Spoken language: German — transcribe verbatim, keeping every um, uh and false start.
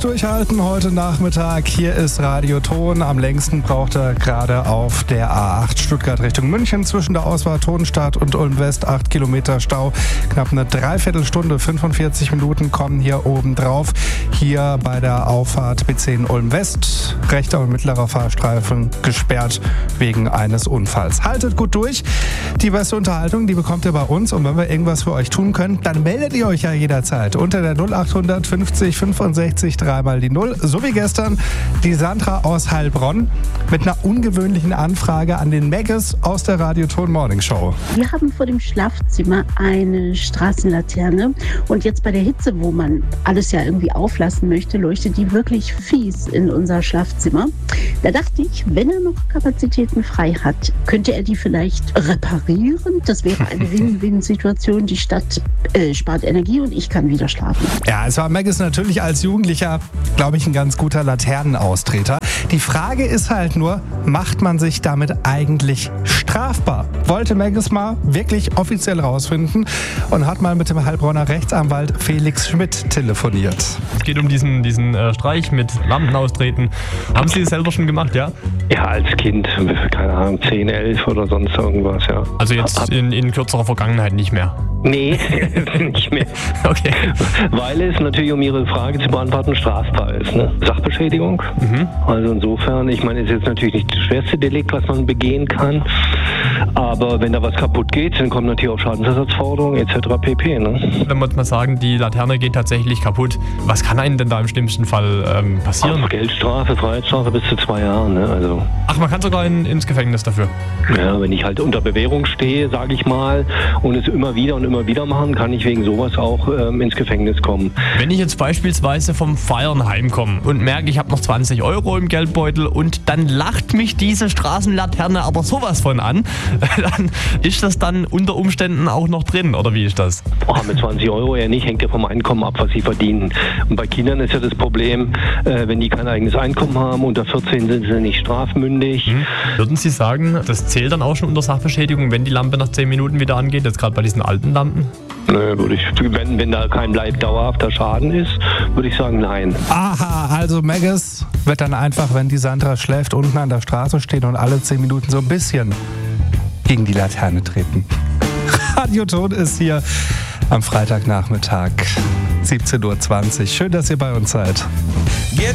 Fürs Durchhalten heute Nachmittag. Hier ist Radioton. Am längsten braucht er gerade auf der A acht Stuttgart Richtung München zwischen der Ausfahrt Tonstadt und Ulm West. acht Kilometer Stau. Knapp eine Dreiviertelstunde, fünfundvierzig Minuten kommen hier oben drauf. Hier bei der Auffahrt B zehn Ulm West. Rechter und mittlerer Fahrstreifen gesperrt wegen eines Unfalls. Haltet gut durch. Die beste Unterhaltung, die bekommt ihr bei uns. Und wenn wir irgendwas für euch tun können, dann meldet ihr euch ja jederzeit unter der null achthundert fünfzig fünfundsechzig dreimal die Null. So wie gestern die Sandra aus Heilbronn mit einer ungewöhnlichen Anfrage an den Megges aus der Radioton Morning Show. Wir haben vor dem Schlafzimmer eine Straßenlaterne und jetzt bei der Hitze, wo man alles ja irgendwie auflassen möchte, leuchtet die wirklich fies in unser Schlafzimmer. Da dachte ich, wenn er noch Kapazitäten frei hat, könnte er die vielleicht reparieren. Das wäre eine Win-Win-Situation. Die Stadt äh, spart Energie und ich kann wieder schlafen. Ja, es war Megges natürlich als Jugendlicher, glaube ich, ein ganz guter Laternenaustreter. Die Frage ist halt nur, macht man sich damit eigentlich strafbar? Wollte Megges mal wirklich offiziell rausfinden und hat mal mit dem Heilbronner Rechtsanwalt Felix Schmidt telefoniert. Es geht um diesen, diesen äh, Streich mit Lampen austreten. Haben Sie das selber schon gemacht, ja? Ja, als Kind, keine Ahnung, zehn, elf oder sonst irgendwas, ja. Also jetzt in, in kürzerer Vergangenheit nicht mehr? Nee, nicht mehr. Okay. Weil es natürlich, um Ihre Frage zu beantworten, strafbar ist. Ne? Sachbeschädigung. Mhm. Also insofern, ich meine, es ist jetzt natürlich nicht das schwerste Delikt, was man begehen kann. Aber wenn da was kaputt geht, dann kommen natürlich auch Schadensersatzforderungen et cetera pp. Ne? Wenn wir jetzt mal sagen, die Laterne geht tatsächlich kaputt, was kann einem denn da im schlimmsten Fall ähm, passieren? Auch Geldstrafe, Freiheitsstrafe bis zu zwei Jahren. Ne? Also. Ach, man kann sogar in, ins Gefängnis dafür? Ja, wenn ich halt unter Bewährung stehe, sage ich mal, und es immer wieder und immer wieder machen, kann ich wegen sowas auch ähm, ins Gefängnis kommen. Wenn ich jetzt beispielsweise vom Feiern heimkomme und merke, ich habe noch zwanzig Euro im Geldbeutel und dann lacht mich diese Straßenlaterne aber sowas von an, dann ist das dann unter Umständen auch noch drin, oder wie ist das? Oh, mit zwanzig Euro ja nicht, hängt ja vom Einkommen ab, was sie verdienen. Und bei Kindern ist ja das Problem, äh, wenn die kein eigenes Einkommen haben, unter vierzehn sind sie nicht strafmündig. Hm. Würden Sie sagen, das zählt dann auch schon unter Sachbeschädigung, wenn die Lampe nach zehn Minuten wieder angeht, jetzt gerade bei diesen alten Lampen? Nö, würde ich, wenn, wenn da kein bleib dauerhafter Schaden ist, würde ich sagen, nein. Aha, also Megges wird dann einfach, wenn die Sandra schläft, unten an der Straße stehen und alle zehn Minuten so ein bisschen gegen die Laterne treten. Radioton ist hier am Freitagnachmittag, siebzehn Uhr zwanzig. Schön, dass ihr bei uns seid.